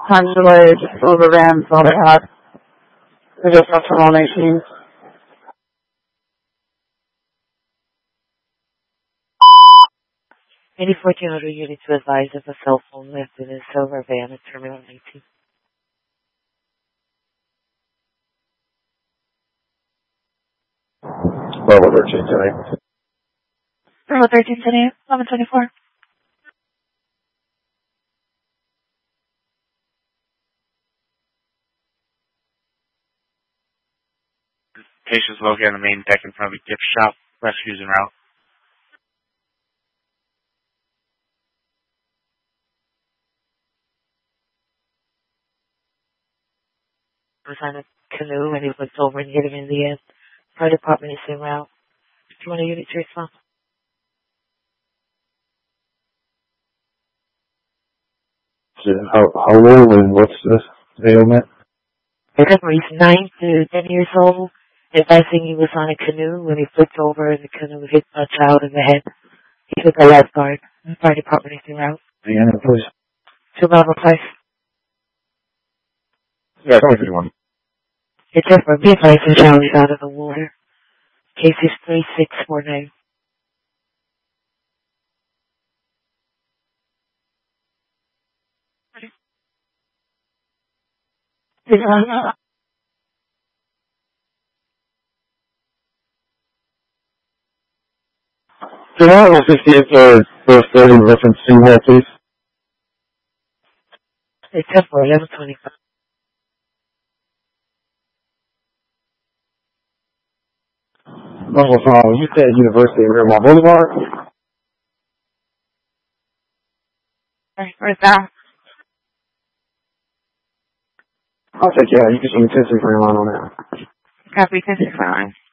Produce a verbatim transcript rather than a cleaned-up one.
Angela just overran all they had. They just got from all nineteen. Any fourteen hundred units to advise of a cell phone left in a silver van at Terminal nineteen. Bravo thirteen tonight. Bravo thirteen tonight, eleven twenty-four. Patients located on the main deck in front of a gift shop. Rescues en route. Was on a canoe and he flipped over and hit him in the end. Fire department is en route. Do you want a unit to respond? How, how old and what's this ailment? Remember, he's nine to ten years old. Advising he was on a canoe when he flipped over and the canoe hit a child in the head. He hit the lifeguard. The fire department is en route. Yeah, please. To Bravo Place. Yeah, twenty fifty-one. It's just for be advised the child is out of the water. Case is three six four nine. Can I have fifty-eight for first thirty reference Seymour, please? It's just for eleven twenty-five. Russell Farm, you said University of Miramar Boulevard? Where's that? I'll take care. You can see ten six Miramar on that. Copy ten six nine.